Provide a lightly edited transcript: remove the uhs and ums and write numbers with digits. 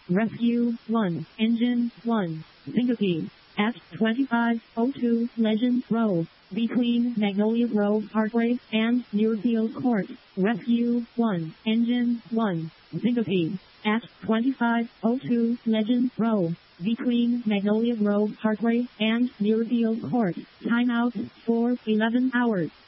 Rescue 1, Engine 1, Syncope, at 2502 Legends Road, between Magnolia Grove Parkway and Muirfield Court. Rescue 1, Engine 1, Syncope, at 2502 Legends Road, between Magnolia Grove Parkway and Muirfield Court. Timeout for 11 hours.